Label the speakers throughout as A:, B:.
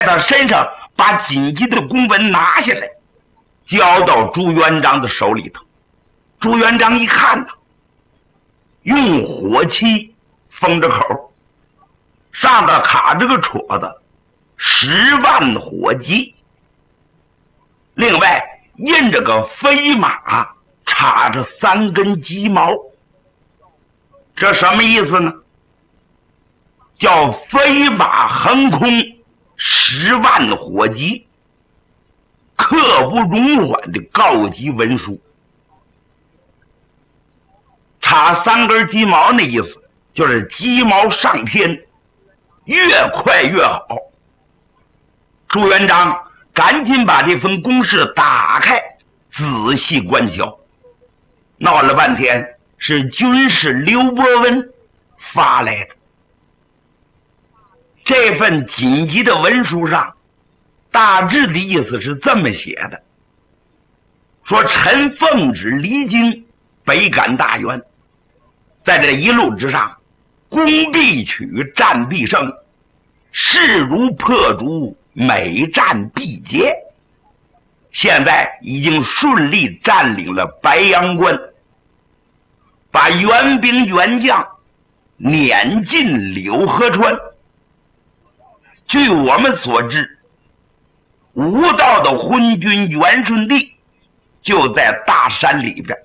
A: 他身上把紧急的公文拿下来，交到朱元璋的手里头。朱元璋一看呢，用火漆封着口，上头卡着个戳子，10万火急。另外印着个飞马，插着3根鸡毛。这什么意思呢？叫飞马横空，10万火急，刻不容缓的告急文书。插3根鸡毛那意思就是鸡毛上天，越快越好。朱元璋赶紧把这份公事打开，仔细观瞧。闹了半天是军师刘伯温发来的。这份紧急的文书上大致的意思是这么写的，说臣奉旨离京，北赶大元，在这一路之上，攻必取，战必胜，势如破竹，每战必捷。现在已经顺利占领了白阳关，把援兵援将撵进柳河川。据我们所知，吴道的昏君元顺帝就在大山里边。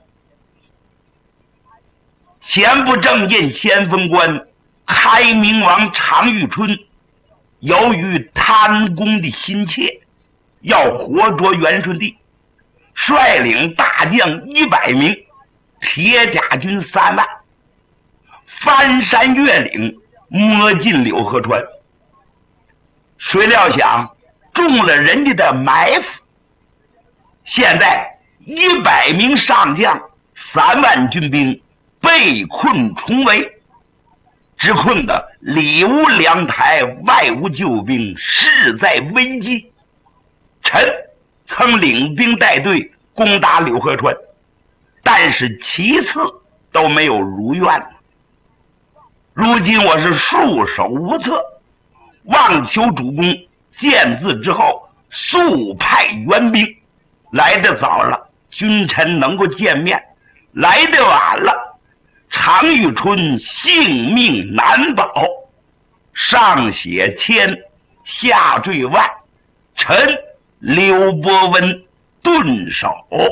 A: 前不正印先锋官开明王常遇春由于贪功的心切，要活捉元顺帝，率领大将100名，铁甲军3万，翻山越岭，摸进柳河川。谁料想中了人家的埋伏，现在100名上将3万军兵被困重围，只困得里无粮台，外无救兵，势在危机。臣曾领兵带队攻打柳河川，但是其次都没有如愿。如今我是束手无策，望求主公见字之后速派援兵。来得早了，君臣能够见面；来得晚了，常遇春性命难保。上写千，下坠万，臣刘伯温顿首。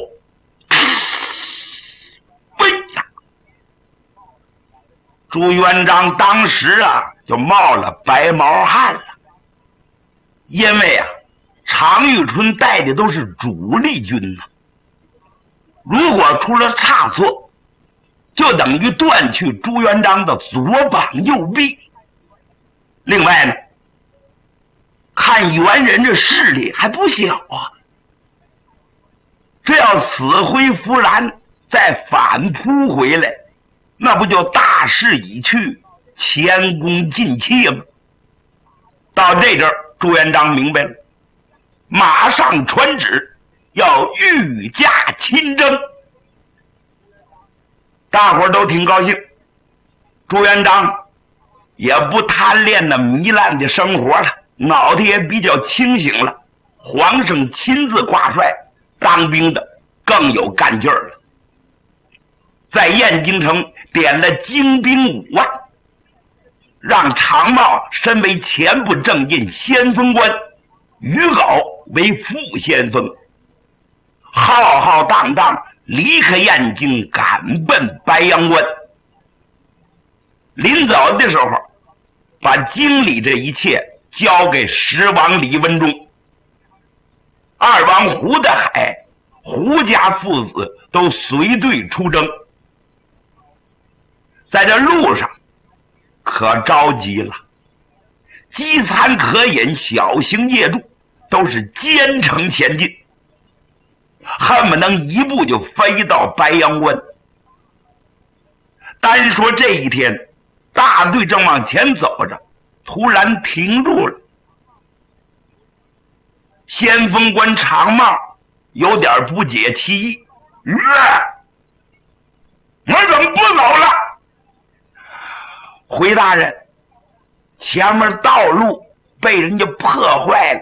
A: 喂呀！朱元璋当时就冒了白毛汗了，因为常遇春带的都是主力军呐，如果出了差错，就等于断去朱元璋的左膀右臂。另外呢，看元人这势力还不小这要死灰复燃，再反扑回来，那不就大势已去，前功尽弃吗？到这阵儿，朱元璋明白了，马上传旨要御驾亲征。大伙儿都挺高兴，朱元璋也不贪恋那糜烂的生活了，脑袋也比较清醒了。皇上亲自挂帅，当兵的更有干劲儿了。在燕京城点了精兵5万，让常茂身为前部正印先锋官，于镐为副先锋，浩浩荡荡离开燕京，赶奔白阳关。临走的时候，把经理这一切交给10王李文忠。2王胡德海、胡家父子都随队出征。在这路上可着急了，饥餐渴饮，小行夜住，都是兼程前进，恨不能一步就飞到白阳关。单说这一天，大队正往前走着，突然停住了。先锋官常茂有点不解其意，我怎么不走了？回大人，前面道路被人家破坏了，